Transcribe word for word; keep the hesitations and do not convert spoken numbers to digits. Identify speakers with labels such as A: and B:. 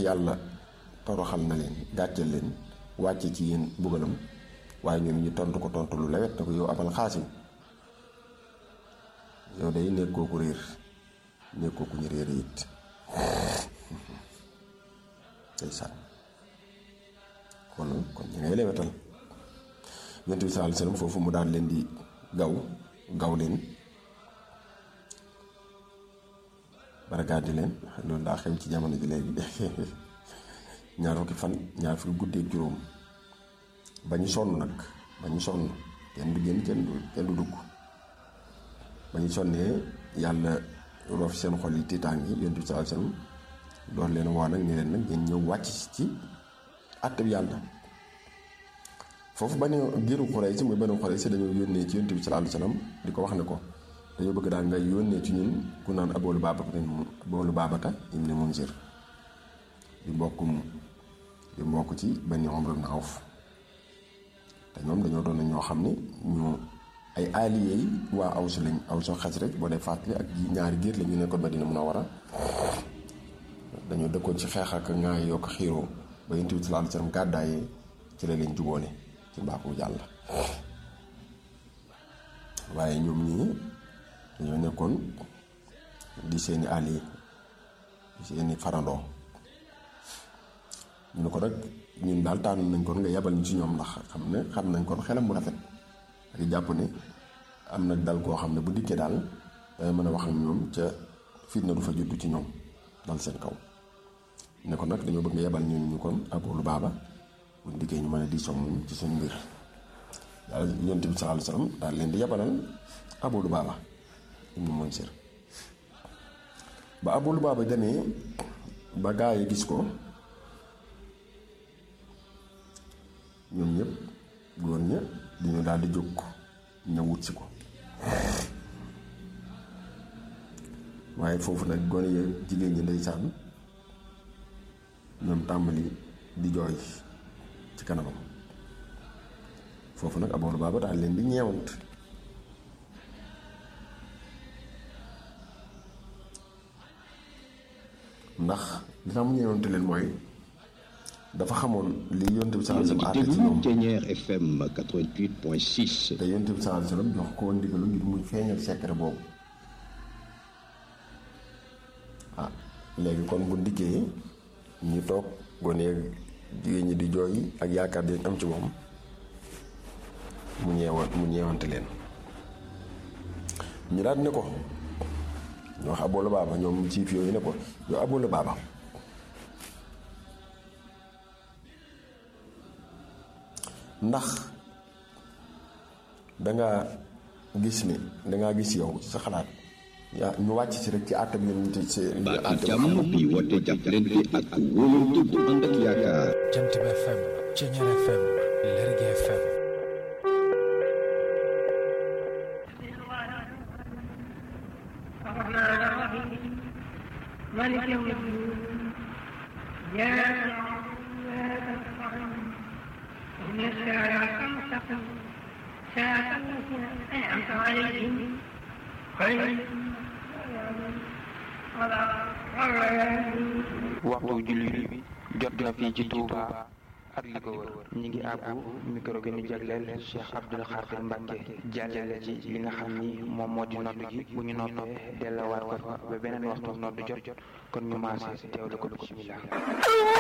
A: yàlla toroxal na leen gàcceel leen wàcce ci yéen mbugalam waaye ñoom ñu tontu ko tontu lu lewet na ko yow abal xaasim yow day nekkoo ku réer nekkoo ku ñu réer it tey sànn kon kon ñu ngay lewetal yonent bi sallallahu alayhi wasallam foofu mu daan leen di gaw gaw leen barakaati leen loolu daa xew ci jamono ji léegi ñaar fukki fan ñaar fukki guddi ak juróom ba ñu sonn nag ba ñu sonn kenn du génn kenn du kenn du dugg ba ñu sonnee yàlla roof seen xol yi tiitaan yi yonent bi sallallahu alayhi wasallam doon leen woo nag ni leen nag ngeen ñëw wàcc ci àtte bi yàlla foofu ba ne giiru Quraysh muy benn Quraysh dañoo yónnee ci yonent bi sallallahu alayhi wasallam di ko wax ne ko dañoo bëgg daal ngay yónnee ci ñun ku naan Abu Lubaabata Abu Lubaabata ibn Munzir di mbokkum di mbokk ci Bani Amr ibn Awf te ñoom dañoo doon ñoo xam ne ñu ay alliés yi waa Aws lañ Aws Xasraj boo dee fàttali ak ñaari giir la ñu nekkoon Madina Munawwara dañoo dëkkoon ci xeex ak ngaay yokk xiiroo ba Yonent bi sallallahu alayhi wasallam gàddaayee ci la leen jubóole ci mbaaxu Yàlla waaye ñoom ñii dañoo nekkoon di seeni alliés di seeni farandoo ñu ne ko rek ñun daal tànn nañ kon nga yabal ñu ci ñoom ndax xam ne xam nañ kon xelam bu rafet ak jàpp ne am nag dal koo xam ne bu dikkee daal day mën a wax ak ñoom ca fitna du fa juddu ci ñoom dal seen kaw ne ko nag dañoo bëgg nga yabal ñun ñu kon Abu Lubaaba bu dikkee ñu mën a diisoo moom ci suñu mbir daal Yonent bi sallallahu alayhi wasallam daal leen di yabalal Abu Lubaaba ibn Munzir ba Abu Lubaaba demee ba gaa yi gis ko ñoom ñëpp góor ña dañu daal di jóg ñëw wut si ko waaye foofu nag gone ya jigéen ñi ndeysaan ñoom tàmbali di jooy ci kanamam foofu nag Abu Lubaaba daal leen di ñeewant ndax li tax mu ñeewante leen mooy dafa xamoon li Yonent bi sallallahu alayhi wasallam àtte ci ñoom
B: Thiéniere F M quatre-vingt-huit point six
A: te Yonent bi sallallahu alayhi wasallam jox ko ndigalu ngir muy feeñal secret boobu ah léegi kon bu ndikkee ñu toog gone jigéen ñi di jooy ak yaakaar di am ci moom mu ñeewan mu ñeewante leen ñu daal ne ko ñu wax Abu Lubaaba ñoom ci fi yooyu ne ko yow Abu Lubaaba ndax dangaa gis ni dangaa gis yow ci sa xalaat yaa ñu wàcc ci rek ci àtte bi ñu ci
B: baatu jàmm bi woote jàppalante ak wóolante bu ànd ak yaakaar.
C: Jant bi F M Thiéniere F M Lergui F M
D: مالك يوم الدين إياك نعبد وإياك نستعين اهدنا الصراط المستقيم صراط الذين أنعمت عليهم غير
E: waxtu julli bi jot na fii ci Touba ak li ko wër ñi ngi àbbu micro bi ñu jagleel Cheikh Abdoul Khadir Mbacke jàllale ci li nga xam ni moom moo di nodd gi bu ñu noppee delluwaat ko fa ba beneen waxtu nodd jot jot kon ñu maase teewlu ko bismillah